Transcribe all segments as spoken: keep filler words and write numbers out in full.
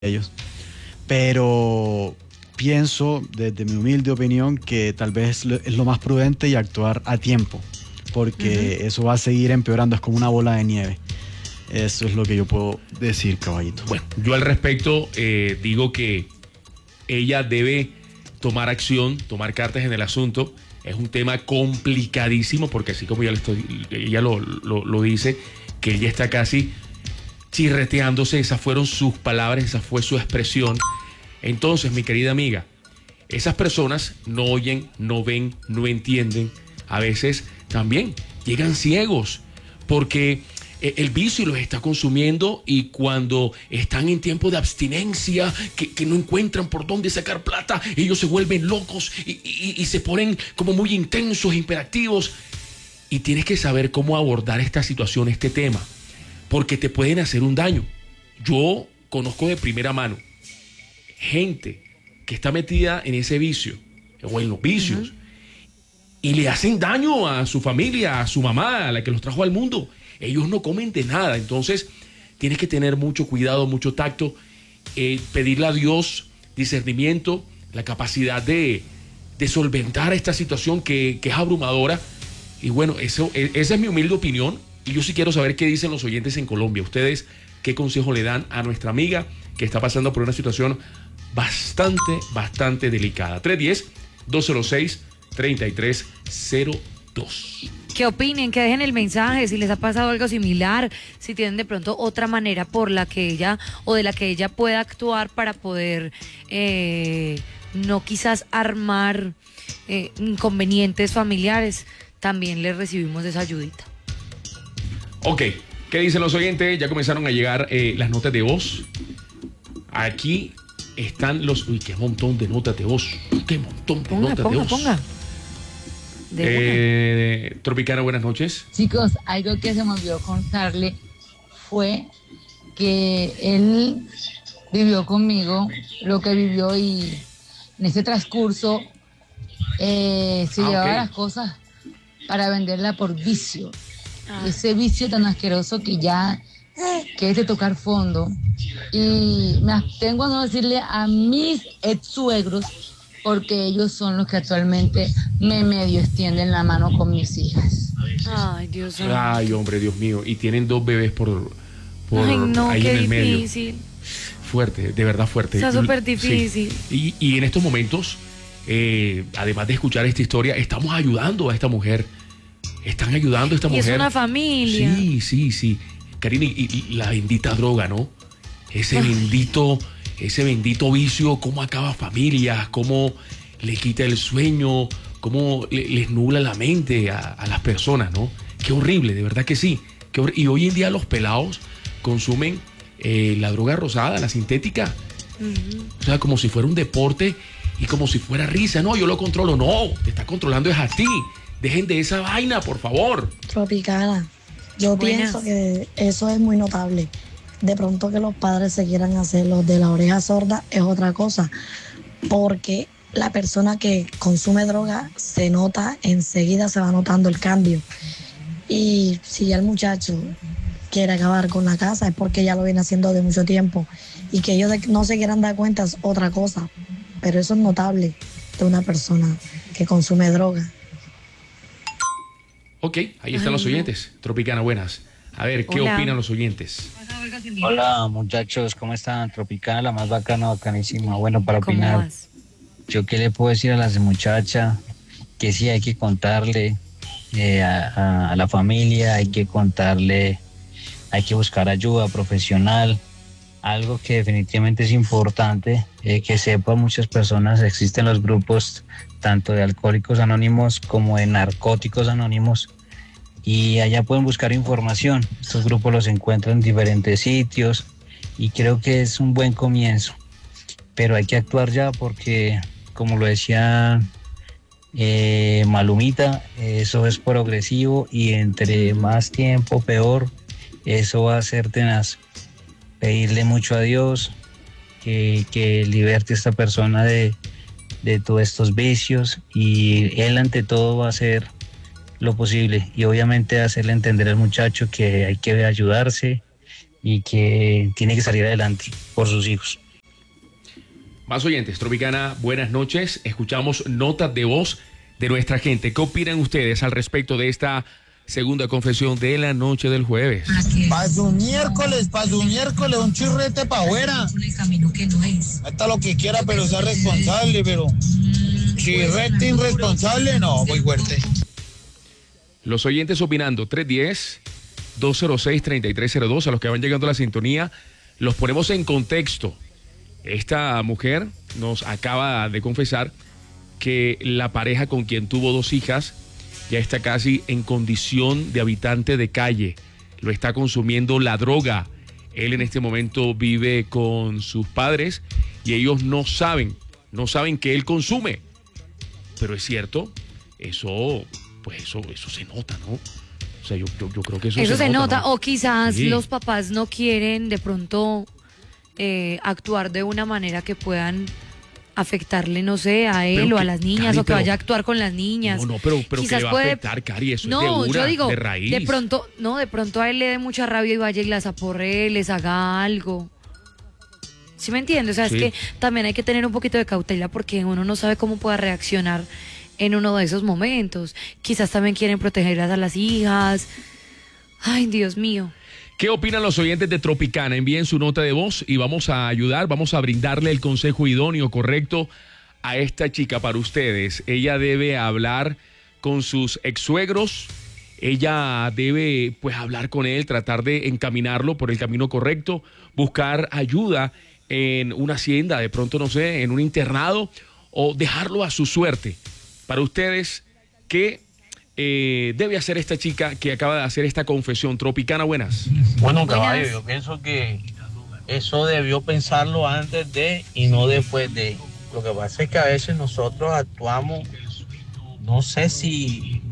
ellos. Pero pienso, desde mi humilde opinión, que tal vez es lo más prudente y actuar a tiempo, porque uh-huh. eso va a seguir empeorando, es como una bola de nieve. Eso es lo que yo puedo decir, caballito. Bueno, yo al respecto eh, digo que ella debe tomar acción, tomar cartas en el asunto. Es un tema complicadísimo, porque así como ya le estoy, ella lo, lo, lo dice, que ella está casi chirreteándose, esas fueron sus palabras, esa fue su expresión. Entonces, mi querida amiga, esas personas no oyen, no ven, no entienden. A veces también llegan ciegos porque el vicio los está consumiendo, y cuando están en tiempo de abstinencia, que, que no encuentran por dónde sacar plata, ellos se vuelven locos y, y, y se ponen como muy intensos, hiperactivos. Y tienes que saber cómo abordar esta situación, este tema, porque te pueden hacer un daño. Yo conozco de primera mano gente que está metida en ese vicio o en los vicios, uh-huh. y le hacen daño a su familia, a su mamá, a la que los trajo al mundo. Ellos no comen de nada. Entonces tienes que tener mucho cuidado, mucho tacto, eh, pedirle a Dios discernimiento, la capacidad de, de solventar esta situación que, que es abrumadora. Y bueno, eso, esa es mi humilde opinión. Y yo sí quiero saber qué dicen los oyentes en Colombia. Ustedes, ¿qué consejo le dan a nuestra amiga que está pasando por una situación bastante, bastante delicada? tres uno cero, dos cero seis, tres tres cero dos. ¿Qué opinen? Que dejen el mensaje, si les ha pasado algo similar, si tienen de pronto otra manera por la que ella o de la que ella pueda actuar para poder eh, no quizás armar eh, inconvenientes familiares. También les recibimos esa ayudita. Ok, ¿qué dicen los oyentes? Ya comenzaron a llegar eh, las notas de voz. Aquí están los... Uy, qué montón de notas de voz. Qué montón de ponga, notas ponga, de voz. Ponga, eh, Tropicana, buenas noches. Chicos, algo que se me olvidó contarle fue que él vivió conmigo lo que vivió, y en ese transcurso eh, se ah, llevaba okay. las cosas para venderla por vicio. Ah. Ese vicio tan asqueroso que ya que es de tocar fondo. Y me abstengo a no decirle a mis ex suegros, porque ellos son los que actualmente me medio extienden la mano con mis hijas. Ay, Dios mío. Ay, hombre, Dios mío. Y tienen dos bebés por, por Ay, no, ahí qué en el medio. difícil. Fuerte, de verdad fuerte. Está súper difícil. Sí. Y, y en estos momentos, eh, además de escuchar esta historia, estamos ayudando a esta mujer. Están ayudando a esta y mujer. Y es una familia. Sí, sí, sí. Karina, y, y la bendita droga, ¿no? Ese Ay. bendito... Ese bendito vicio, cómo acaba familias, cómo le quita el sueño, cómo le, les nubla la mente a, a las personas, ¿no? Qué horrible, de verdad que sí. Qué y hoy en día los pelados consumen eh, la droga rosada, la sintética. Uh-huh. O sea, como si fuera un deporte y como si fuera risa. No, yo lo controlo. No, te está controlando es a ti. Dejen de esa vaina, por favor. Tropicana, yo Buenas. pienso que eso es muy notable. De pronto que los padres se quieran hacer los de la oreja sorda es otra cosa, porque la persona que consume droga se nota, enseguida se va notando el cambio. Y si ya el muchacho quiere acabar con la casa es porque ya lo viene haciendo de mucho tiempo, y que ellos no se quieran dar cuenta es otra cosa, pero eso es notable de una persona que consume droga. Ok, ahí están Ay, los oyentes. No. Tropicana, buenas. A ver, ¿qué Hola. opinan los oyentes? Hola muchachos, ¿cómo están? Tropicana, la más bacana, bacanísima. Bueno, para opinar, yo qué le puedo decir a la muchacha, que sí hay que contarle eh, a, a, a la familia, hay que contarle, hay que buscar ayuda profesional. Algo que definitivamente es importante, eh, que sepan muchas personas, existen los grupos tanto de alcohólicos anónimos como de narcóticos anónimos, y allá pueden buscar información. Estos grupos los encuentran en diferentes sitios y creo que es un buen comienzo, pero hay que actuar ya porque, como lo decía eh, Malumita, eso es progresivo y entre más tiempo peor. Eso va a ser tenaz. Pedirle mucho a Dios que, que liberte a esta persona de, de todos estos vicios, y Él ante todo va a hacer lo posible, y obviamente hacerle entender al muchacho que hay que ayudarse y que tiene que salir adelante por sus hijos. Más oyentes, Tropicana, buenas noches. Escuchamos notas de voz de nuestra gente. ¿Qué opinan ustedes al respecto de esta segunda confesión de la noche del jueves? Para su miércoles, para su miércoles, un chirrete para afuera. Hasta lo que quiera, pero sea responsable, pero chirrete irresponsable, no, muy fuerte. Los oyentes opinando, tres uno cero, dos cero seis, tres tres cero dos, a los que van llegando a la sintonía, los ponemos en contexto. Esta mujer nos acaba de confesar que la pareja con quien tuvo dos hijas ya está casi en condición de habitante de calle. Lo está consumiendo la droga. Él en este momento vive con sus padres y ellos no saben, no saben que él consume. Pero es cierto, eso, pues eso, eso se nota, ¿no? O sea, yo, yo, yo creo que eso, eso se, se nota, nota ¿no? O quizás sí. los papás no quieren de pronto eh, actuar de una manera que puedan afectarle, no sé, a él pero o que, a las niñas, Cari, o que pero, vaya a actuar con las niñas. No, no, pero, pero quizás que le va puede... a afectar, Cari, eso no, es de una, yo digo, de raíz. De pronto, no, de pronto a él le dé mucha rabia y vaya y las aporre, les haga algo. ¿Sí me entiendes? O sea, sí. Es que también hay que tener un poquito de cautela porque uno no sabe cómo pueda reaccionar en uno de esos momentos. Quizás también quieren proteger a las hijas. Ay, Dios mío. ¿Qué opinan los oyentes de Tropicana? Envíen su nota de voz y vamos a ayudar, vamos a brindarle el consejo idóneo, correcto, a esta chica para ustedes. Ella debe hablar con sus ex-suegros, ella debe pues hablar con él, tratar de encaminarlo por el camino correcto, buscar ayuda en una hacienda, de pronto no sé, en un internado o dejarlo a su suerte. Para ustedes, ¿qué eh, debe hacer esta chica que acaba de hacer esta confesión? Tropicana, buenas. Bueno, caballo, yo pienso que eso debió pensarlo antes de y no después de. Lo que pasa es que a veces nosotros actuamos, no sé si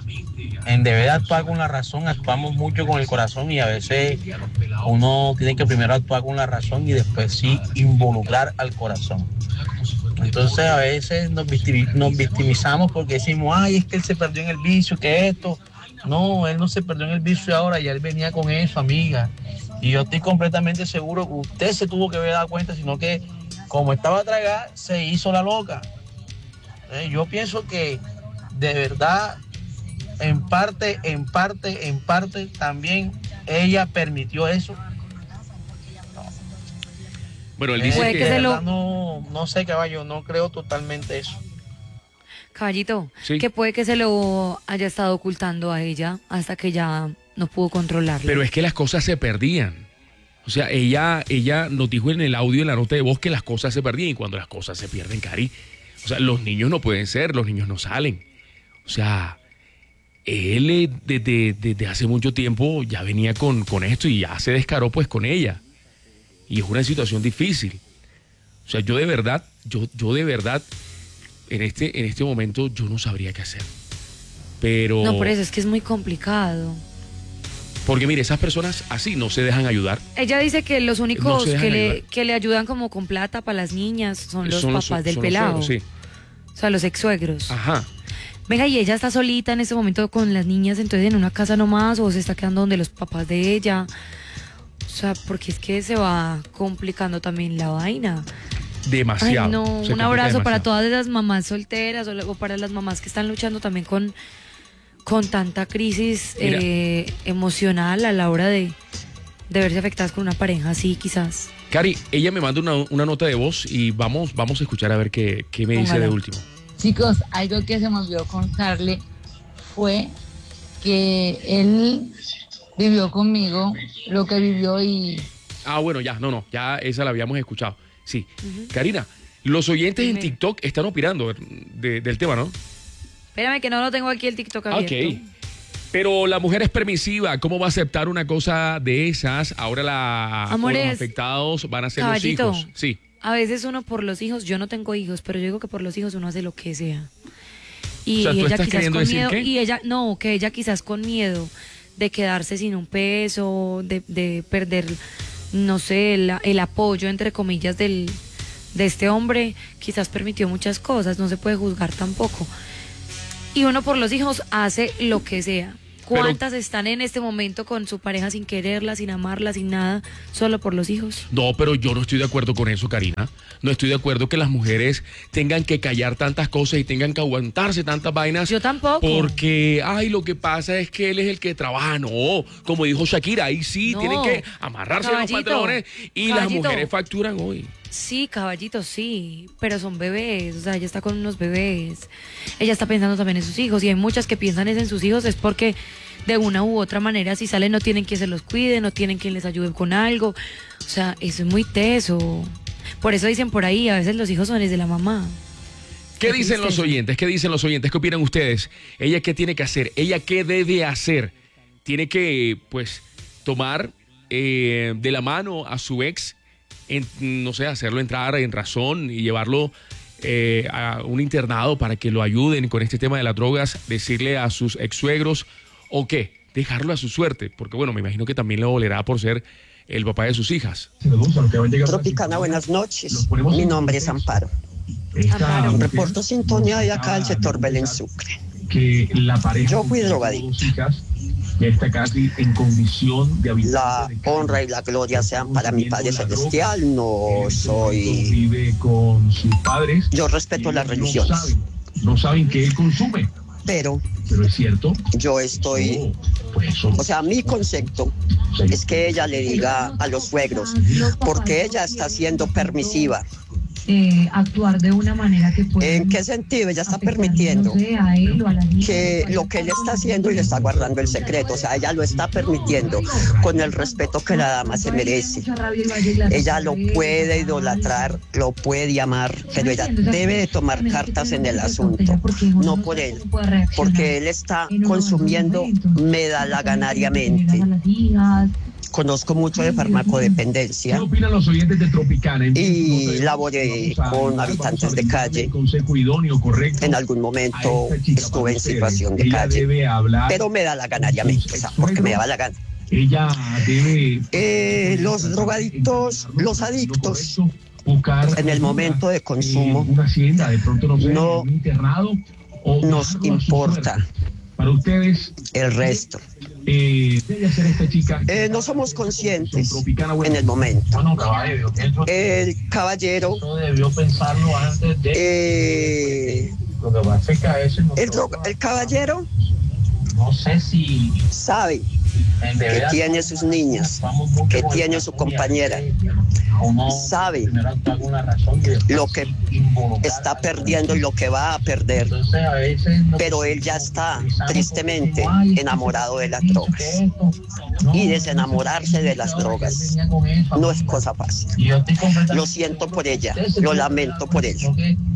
en deber actuar con la razón, actuamos mucho con el corazón y a veces uno tiene que primero actuar con la razón y después sí involucrar al corazón. Entonces a veces nos, victimi- nos victimizamos porque decimos, ay, es que él se perdió en el vicio, que esto. No, él no se perdió en el vicio ahora, ya él venía con eso, amiga. Y yo estoy completamente seguro que usted se tuvo que haber dado cuenta, sino que como estaba tragada, se hizo la loca. Eh, yo pienso que de verdad, en parte, en parte, en parte, también ella permitió eso. Bueno, él dice eh, que... que se lo... no, no sé, caballo, no creo totalmente eso. Caballito, sí. Que puede que se lo haya estado ocultando a ella hasta que ya no pudo controlarlo. Pero es que las cosas se perdían. O sea, ella, ella nos dijo en el audio, en la nota de voz, que las cosas se perdían. Y cuando las cosas se pierden, Cari, o sea, los niños no pueden ser, los niños no salen. O sea, él desde, desde hace mucho tiempo ya venía con, con esto y ya se descaró pues con ella. Y es una situación difícil. O sea, yo de verdad, yo, yo de verdad, en este, en este momento yo no sabría qué hacer. Pero... No, por eso es que es muy complicado. Porque mire, esas personas así no se dejan ayudar. Ella dice que los únicos no que, le, ayudar. que le ayudan como con plata para las niñas son los son papás los, del son pelado. Los suegros, sí. O sea, los ex suegros. Ajá. Venga, y ella está solita en ese momento con las niñas, entonces en una casa nomás, o se está quedando donde los papás de ella. O sea, porque es que se va complicando también la vaina. Demasiado. Ay, no, Se un complica abrazo demasiado. para todas esas mamás solteras o, o para las mamás que están luchando también con, con tanta crisis eh, emocional a la hora de, de verse afectadas con una pareja así, quizás. Cari, ella me manda una, una nota de voz y vamos, vamos a escuchar a ver qué, qué me Póngala. dice de último. Chicos, algo que se me olvidó contarle fue que él vivió conmigo lo que vivió y... Ah, bueno, ya, no, no, ya esa la habíamos escuchado. Sí. Uh-huh. Karina, los oyentes Dime. en TikTok están opinando de, del tema, ¿no? Espérame que no lo tengo aquí el TikTok abierto. Ok. Pero la mujer es permisiva, ¿cómo va a aceptar una cosa de esas? Ahora la, Amores, los afectados van a ser caballito, los hijos. Sí. A veces uno por los hijos, yo no tengo hijos, pero yo digo que por los hijos uno hace lo que sea. Y, o sea, ¿tú y ella estás quizás queriendo con decir miedo, qué? y ella, no, que ella quizás con miedo de quedarse sin un peso, de, de perder, no sé, el, el apoyo, entre comillas, del, de este hombre, quizás permitió muchas cosas, no se puede juzgar tampoco. Y uno por los hijos hace lo que sea. ¿Cuántas pero, están en este momento con su pareja sin quererla, sin amarla, sin nada, solo por los hijos? No, pero yo no estoy de acuerdo con eso, Karina. No estoy de acuerdo que las mujeres tengan que callar tantas cosas y tengan que aguantarse tantas vainas. Yo tampoco. Porque, ay, lo que pasa es que él es el que trabaja. No, como dijo Shakira, ahí sí no. tienen que amarrarse caballito, los pantalones y caballito. Las mujeres facturan hoy. Sí, caballito, sí, pero son bebés, o sea, ella está con unos bebés, ella está pensando también en sus hijos y hay muchas que piensan en sus hijos es porque de una u otra manera si salen no tienen quien se los cuide, no tienen quien les ayude con algo, o sea, eso es muy teso, por eso dicen por ahí, a veces los hijos son de la mamá. ¿Qué dicen los oyentes? ¿Qué dicen los oyentes? ¿Qué opinan ustedes? ¿Ella qué tiene que hacer? ¿Ella qué debe hacer? Tiene que, pues, tomar eh, de la mano a su ex, en, no sé, hacerlo entrar en razón y llevarlo eh, a un internado para que lo ayuden con este tema de las drogas, decirle a sus ex suegros o qué, dejarlo a su suerte, porque bueno, me imagino que también le dolerá por ser el papá de sus hijas. Tropicana, buenas noches. Mi nombre es Amparo. Amparo. Reporto sintonía de acá del sector Belén Sucre. Yo fui drogadicta. Ya está casi en condición de La honra y la gloria sean para mi Padre Celestial. No soy... Vive con sus padres. Yo respeto las religiones. No saben, no saben que él consume. Pero... Pero es cierto. Yo estoy... Oh, pues eso. O sea, mi concepto sí. es que ella le diga a los suegros, porque ella está siendo permisiva. Eh, actuar de una manera que pueda... ¿En qué sentido? Ella está permitiendo no sé, a él o a la niña, que lo que él está haciendo y le está guardando el secreto, o sea, ella lo está permitiendo con el respeto que la dama se merece. Ella lo puede idolatrar, lo puede amar, pero ella debe de tomar cartas en el asunto, no por él, porque él está consumiendo medalaganariamente. Conozco mucho de farmacodependencia y laboré con habitantes de calle. En algún momento estuve en situación de calle, pero me da la ganariamente, o sea, porque me daba la gana. Eh, los drogadictos, los adictos, en el momento de consumo, no nos importa el resto. Eh, debe hacer esta chica. Eh, no somos conscientes en el momento. El caballero. No debió pensarlo antes de. Eh, Lo que pasa es que a veces el, el caballero. No sé si. Sabe que tiene sus niñas, que tiene su compañera. Sabe lo que está perdiendo y lo que va a perder, pero él ya está tristemente enamorado de las drogas y desenamorarse de las drogas no es cosa fácil. Lo siento por ella, lo lamento por ella.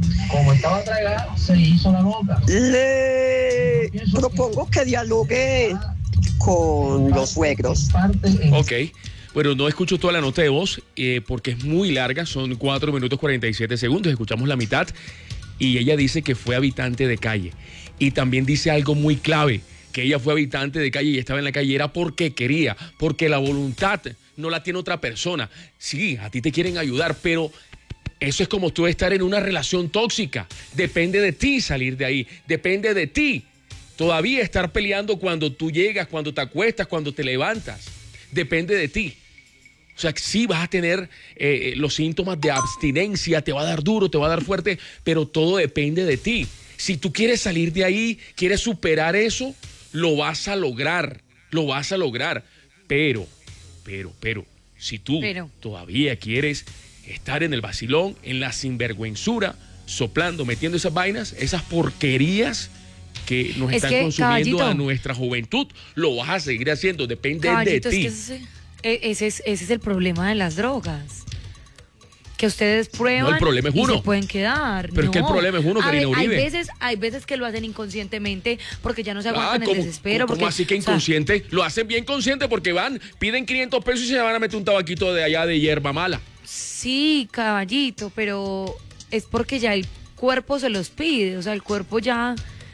Le propongo que dialogue con los suegros. Ok. Bueno, no escucho toda la nota de voz eh, porque es muy larga, son cuatro minutos cuarenta y siete segundos, escuchamos la mitad y ella dice que fue habitante de calle y también dice algo muy clave, que ella fue habitante de calle y estaba en la calle era porque quería, porque la voluntad no la tiene otra persona. Sí, a ti te quieren ayudar, pero eso es como tú estar en una relación tóxica, depende de ti salir de ahí, depende de ti todavía estar peleando cuando tú llegas, cuando te acuestas, cuando te levantas. Depende de ti. O sea, sí vas a tener eh, los síntomas de abstinencia, te va a dar duro, te va a dar fuerte, pero todo depende de ti. Si tú quieres salir de ahí, quieres superar eso, lo vas a lograr, lo vas a lograr. Pero, pero, pero, si tú pero. todavía quieres estar en el vacilón, en la sinvergüenzura, soplando, metiendo esas vainas, esas porquerías que nos es están que, consumiendo caballito, a nuestra juventud, lo vas a seguir haciendo, depende de ti. Es que ese, ese, es, ese es el problema de las drogas. Que ustedes prueban no, el problema es uno. Y se pueden quedar. Pero no. es que el problema es uno, Karina Uribe. Hay veces, hay veces que lo hacen inconscientemente porque ya no se aguantan ah, ¿cómo, el desespero. ¿Cómo porque, así que inconsciente? O sea, lo hacen bien consciente porque van, piden quinientos pesos y se van a meter un tabaquito de allá de hierba mala. Sí, caballito, pero es porque ya el cuerpo se los pide. O sea, el cuerpo ya...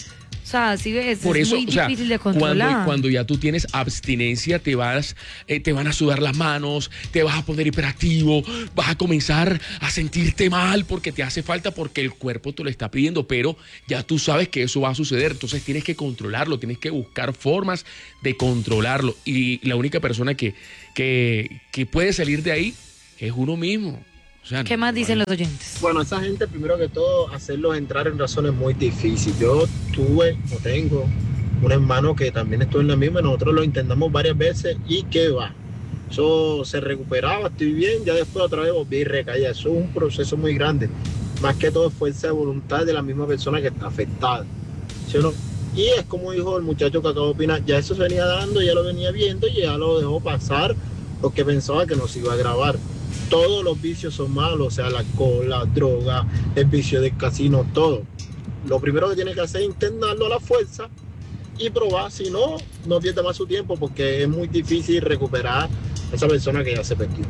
O sea, sí ves, Por es eso, muy o sea, difícil de controlar. Cuando, cuando ya tú tienes abstinencia, te vas, eh, te van a sudar las manos, te vas a poner hiperactivo, vas a comenzar a sentirte mal porque te hace falta, porque el cuerpo te lo está pidiendo, pero ya tú sabes que eso va a suceder, entonces tienes que controlarlo, tienes que buscar formas de controlarlo. Y la única persona que, que, que puede salir de ahí es uno mismo. O sea, ¿Qué no, más no dicen hay- los oyentes? Bueno, esa gente, primero que todo, hacerlos entrar en razón es muy difícil. Yo tuve o tengo un hermano que también estuvo en la misma, nosotros lo intentamos varias veces y que va. Eso se recuperaba, estoy bien, ya después otra vez volví y recaía. Eso es un proceso muy grande. Más que todo es fuerza de voluntad de la misma persona que está afectada. ¿Sí o no? Y es como dijo el muchacho que acabo de opinar, ya eso se venía dando, ya lo venía viendo y ya lo dejó pasar porque pensaba que nos iba a grabar. Todos los vicios son malos, o sea, el alcohol, la droga, el vicio del casino, todo. Lo primero que tiene que hacer es intentarlo a la fuerza y probar, si no, no pierda más su tiempo porque es muy difícil recuperar a esa persona que ya se perdió.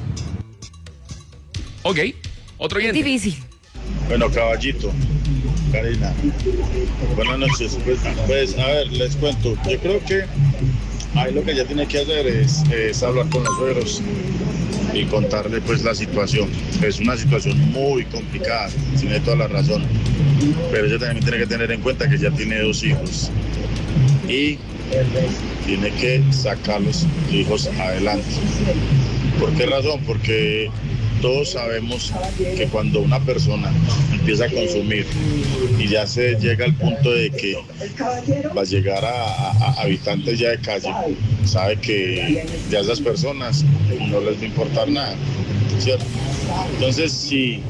Ok, otro Es oyente. difícil. Bueno, caballito, Karina, buenas noches. Pues, pues, a ver, les cuento. Yo creo que ahí lo que ella tiene que hacer es, es hablar con los suegros y contarle pues la situación. Es una situación muy complicada, tiene toda la razón. Pero ella también tiene que tener en cuenta que ya tiene dos hijos y tiene que sacar los hijos adelante. ¿Por qué razón? Porque todos sabemos que cuando una persona empieza a consumir y ya se llega al punto de que va a llegar a, a- a habitantes ya de calle, sabe que ya esas personas no les va a importar nada, ¿cierto? Entonces, si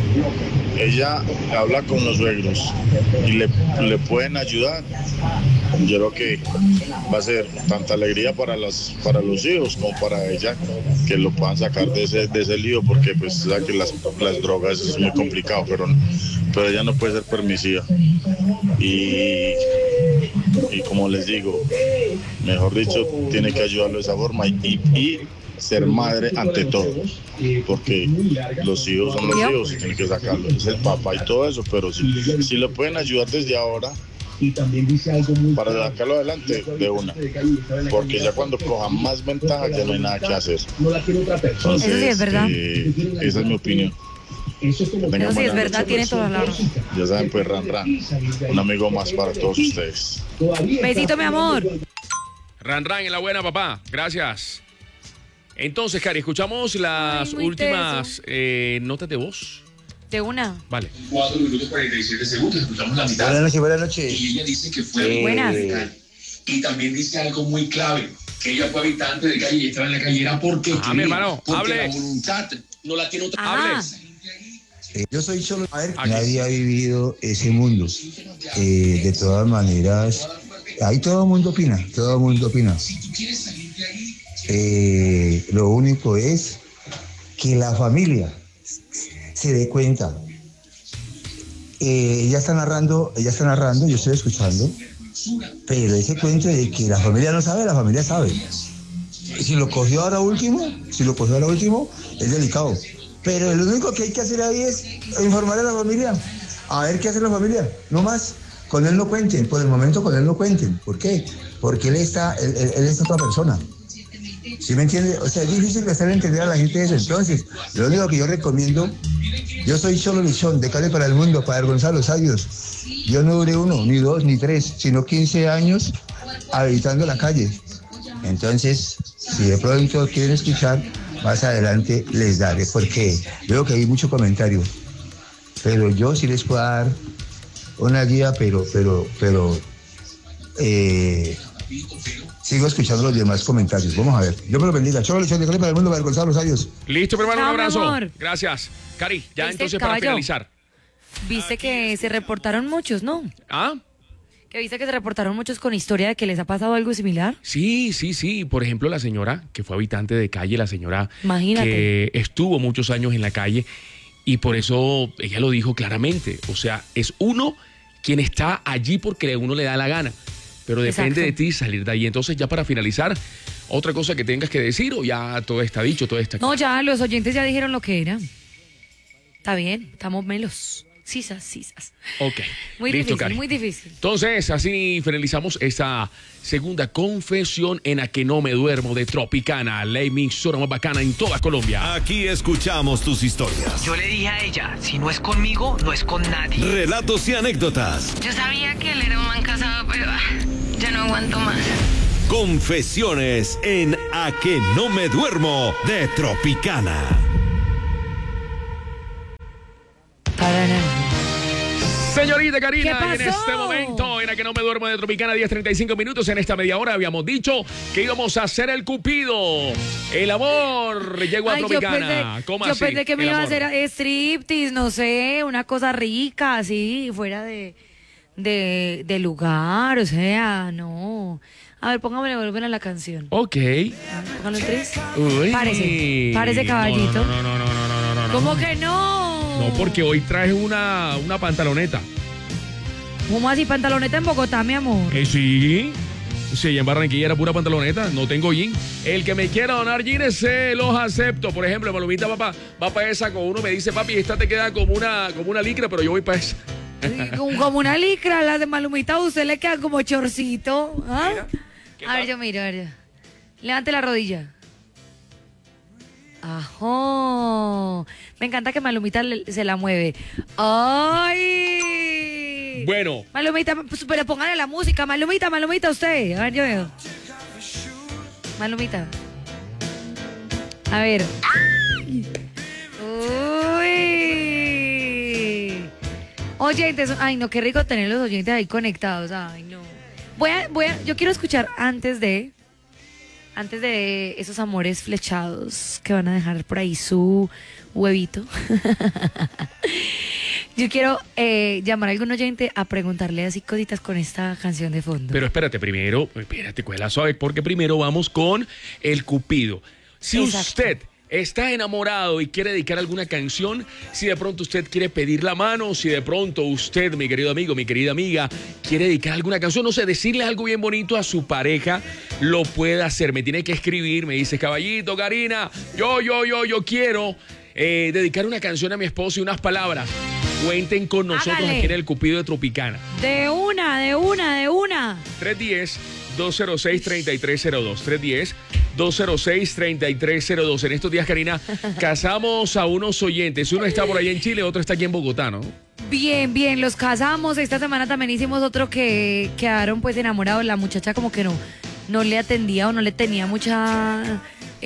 ella habla con los suegros y le, le pueden ayudar, yo creo que va a ser tanta alegría para las para los hijos como para ella, que lo puedan sacar de ese, de ese lío, porque pues sabe que las, las drogas es muy complicado, pero, pero ella no puede ser permisiva. Y, y como les digo, mejor dicho, tiene que ayudarlo de esa forma y, y ser madre ante todo, porque los hijos son los hijos y tienen que sacarlos, es el papá y todo eso, pero si, si lo pueden ayudar desde ahora para sacarlo adelante, de una, porque ya cuando cojan más ventaja ya no hay nada que hacer. Entonces, Eso sí es verdad. eh, esa es mi opinión. Que tengan Eso sí es buena verdad, noche, tiene pues. toda la razón. Ya saben, pues Ran Ran, un amigo más para todos ustedes. Besito, mi amor. Ran Ran en la buena, papá. Gracias. Entonces, Cari, escuchamos las Ay, muy últimas eh, notas de voz. De una. Vale. cuatro minutos cuarenta y siete segundos, escuchamos la mitad. Buenas noches, buenas noches. Y ella dice que fue Buenas. de calle. Y también dice algo muy clave, que ella fue habitante de calle y estaba en la calle era porque Ah, mi hermano, porque hable. la voluntad no la tiene otra Ajá. Eh, yo soy solo. A ver, Aquí. nadie ha vivido ese mundo. Eh, de todas maneras, ahí todo el mundo opina, todo el mundo opina. Eh, lo único es que la familia se dé cuenta. Eh, ella está narrando, ella está narrando, yo estoy escuchando, pero ese cuento de que la familia no sabe, la familia sabe. Si lo cogió ahora último, si lo cogió ahora último, es delicado. Pero lo único que hay que hacer ahí es informar a la familia, a ver qué hace la familia, no más. Con él no cuenten, por el momento con él no cuenten. ¿Por qué? Porque él está, él, él- él es otra persona. ¿Sí me entiende? O sea, es difícil hacer entender a la gente eso. Entonces, lo único que yo recomiendo, yo soy Cholo Luchón, de Cali para el Mundo, para Gonzalo Sayos. Yo no duré uno, ni dos, ni tres, sino quince años habitando la calle. Entonces, si de pronto quieren escuchar, más adelante les daré, porque veo que hay mucho comentario. Pero yo sí les puedo dar una guía, pero, pero, pero, eh, sigo escuchando los demás comentarios. Vamos a ver. Dios me lo bendiga. Cholo Luchón, de Cali para el Mundo, para Gonzalo Sayos. Listo, mi hermano, Chao, un mi abrazo. amor. Gracias. Cari, ya ¿Viste, entonces para caballo? finalizar. Viste que se reportaron muchos, ¿no? ¿Ah? Que viste que se reportaron muchos con historia de que les ha pasado algo similar. Sí, sí, sí. Por ejemplo, la señora que fue habitante de calle, la señora Imagínate. que estuvo muchos años en la calle y por eso ella lo dijo claramente. O sea, es uno quien está allí porque uno le da la gana, pero depende Exacto. de ti salir de ahí. Entonces, ya para finalizar, otra cosa que tengas que decir o ya todo está dicho, todo está No, ya los oyentes ya dijeron lo que era. Está bien, estamos melos. Sisas, sisas. Ok. Muy Listo, difícil, Cari. muy difícil. Entonces, así finalizamos esta segunda confesión en la que no me duermo de Tropicana, la emisora más bacana en toda Colombia. Aquí escuchamos tus historias. Yo le dije a ella, si no es conmigo, no es con nadie. Relatos y anécdotas. Yo sabía que él era un man casado, pero ah, ya no aguanto más. Confesiones en A que no me duermo de Tropicana. Señorita Karina, ¿Qué y en pasó? este momento, en la que no me duermo de Tropicana, diez treinta y cinco minutos, en esta media hora habíamos dicho que íbamos a hacer el cupido. El amor llegó a Ay, yo Tropicana. pensé, ¿Cómo yo así? pensé que me El iba a amor. hacer striptease, no sé, una cosa rica, así, fuera de, de, de lugar, o sea, no. A ver, póngame, vuelven a la canción. Ok. Póngalo en tres. Uy. Párese, párese, caballito. No, no, no, no, no, no, no, no. ¿Cómo que no? No, porque hoy traes una, una pantaloneta. ¿Cómo así, pantaloneta en Bogotá, mi amor? Eh, sí. Sí, en Barranquilla era pura pantaloneta, no tengo jean. El que me quiera donar jeans, se los acepto. Por ejemplo, Palomita papá, va para esa con uno, me dice, papi, esta te queda como una, como una licra, pero yo voy para esa. Como una licra, las de Malumita, a usted le quedan como chorcito. ¿Ah? A ver, yo miro, a ver. Levante la rodilla. Ajo. Me encanta que Malumita le- se la mueve. ¡Ay! Bueno. Malumita, pues, pero póngale la música. Malumita, Malumita, usted. A ver, yo veo. Malumita. A ver. Uy. Oyentes, ay no, qué rico tener los oyentes ahí conectados. Ay, no. Voy a, voy a, yo quiero escuchar antes de, antes de esos amores flechados que van a dejar por ahí su huevito. Yo quiero eh, llamar a algún oyente a preguntarle así cositas con esta canción de fondo. Pero espérate, primero, espérate, cuela suave, porque primero vamos con el cupido. Si Exacto. usted está enamorado y quiere dedicar alguna canción, si de pronto usted quiere pedir la mano, si de pronto usted, mi querido amigo, mi querida amiga, quiere dedicar alguna canción, no sé, decirle algo bien bonito a su pareja, lo puede hacer. Me tiene que escribir, me dice, caballito, Karina, yo, yo, yo, yo quiero eh, dedicar una canción a mi esposo y unas palabras. Cuenten con nosotros Hágale. aquí en el Cupido de Tropicana. De una, de una, de una. tres uno cero, dos cero seis, tres tres cero dos. tres uno cero, dos cero seis, tres tres cero dos. En estos días, Karina, casamos a unos oyentes. Uno está por allá en Chile, otro está aquí en Bogotá, ¿no? Bien, bien, los casamos. Esta semana también hicimos otro que quedaron pues enamorados. La muchacha como que no, no le atendía o no le tenía mucha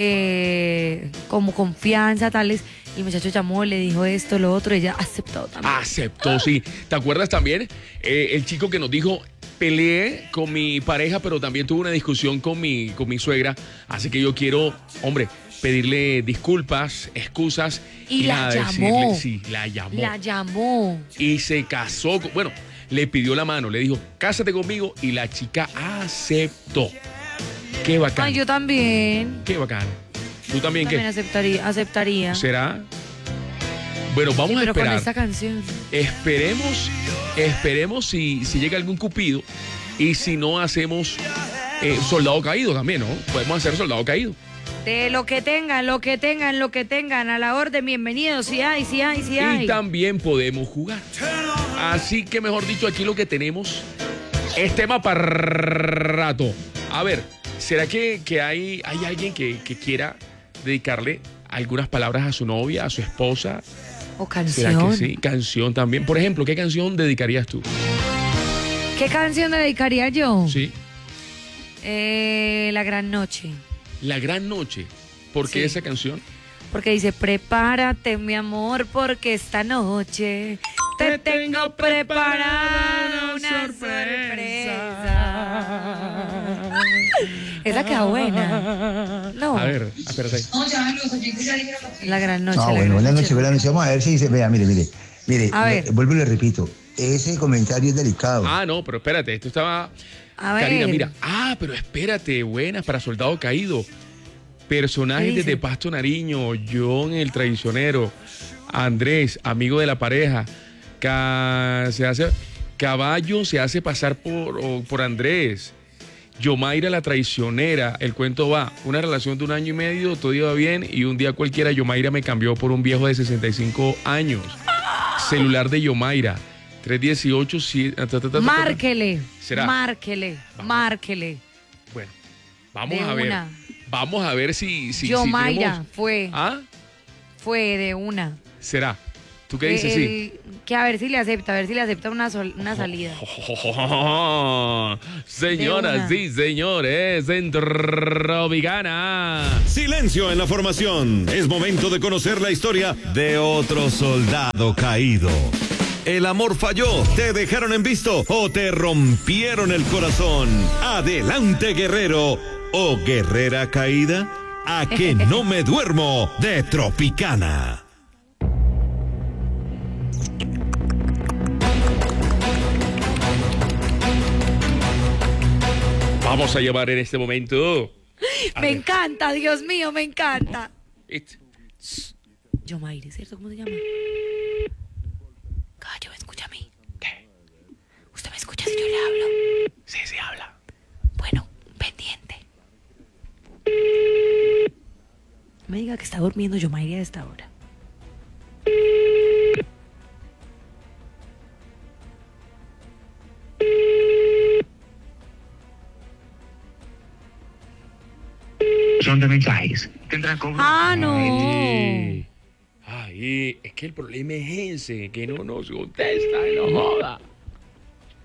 eh, como confianza, tales. El muchacho llamó, le dijo esto, lo otro, ella aceptó también. Aceptó, sí. ¿Te acuerdas también? Eh, el chico que nos dijo, peleé con mi pareja, pero también tuve una discusión con mi, con mi suegra. Así que yo quiero, hombre, pedirle disculpas, excusas. Y la nada, llamó. decirle- sí, la llamó. La llamó. Y se casó. con- bueno, le pidió la mano, le dijo, cásate conmigo. Y la chica aceptó. Qué bacán. Ay, yo también. Qué bacán. ¿Tú también También qué? aceptaría, aceptaría. ¿Será? Bueno, vamos Sí, a pero con esperar. esta canción. Esperemos, esperemos si, si llega algún cupido. Y si no, hacemos eh, soldado caído también, ¿no? Podemos hacer soldado caído. De lo que tengan, lo que tengan, lo que tengan, a la orden, bienvenidos. Si hay, si hay, si hay. Y también podemos jugar. Así que, mejor dicho, aquí lo que tenemos es tema para rato. A ver, ¿será que, que hay, hay alguien que, que quiera dedicarle algunas palabras a su novia, a su esposa? O ¿Será canción. que sí? Canción también. Por ejemplo, ¿qué canción dedicarías tú? ¿Qué canción dedicaría yo? Sí. Eh, La Gran Noche. La Gran Noche. ¿Por qué Sí. esa canción? Porque dice, prepárate, mi amor, porque esta noche te tengo preparada una sorpresa. Esa queda buena. No. A ver, espérate ahí. La Gran Noche. Ah, la bueno, gran buenas noche. noches, buenas noches. Vamos a ver si dice, vea, mire, mire, mire, A ver. eh, vuelvo y le repito, ese comentario es delicado. Ah, no, pero espérate, esto estaba... A ver. Karina, mira. Ah, pero espérate, buenas para Soldado Caído. Personajes ¿Qué dice? de Pasto Nariño, John el traicionero, Andrés, amigo de la pareja, Ca- se hace, Caballo se hace pasar por, o- por Andrés, Yomaira la traicionera, el cuento va, una relación de un año y medio, todo iba bien y un día cualquiera Yomaira me cambió por un viejo de sesenta y cinco años. celular de Yomaira. tres uno ocho, siete... Márquele. ¿Será? Márquele. Vamos. Márquele. Bueno, vamos De a ver. una. Vamos a ver si... si Yomaira si tenemos... fue. ¿Ah? Fue de una. ¿Será? ¿Tú qué dices? El- Sí. Que a ver si le acepta, a ver si le acepta una, sol- una salida. Señoras De una. y señores, en Tropicana. Silencio en la formación. Es momento de conocer la historia de otro soldado caído. El amor falló, te dejaron en visto o te rompieron el corazón. Adelante, guerrero o guerrera caída. A que no me duermo de Tropicana. Vamos a llevar en este momento. A Me ver. encanta, Dios mío, me encanta. It. Yomaire, ¿cierto? ¿Cómo se llama? Cayo, ¿me escucha a mí? ¿Qué? ¿Usted me escucha si yo le hablo? Sí, sí, habla. Bueno, pendiente. No me diga que está durmiendo Yomaire a esta hora. Son de mensajes. Tendrán cobro. Ah, no. Ay, ay, es que el problema es ese, que no nos contesta, no joda.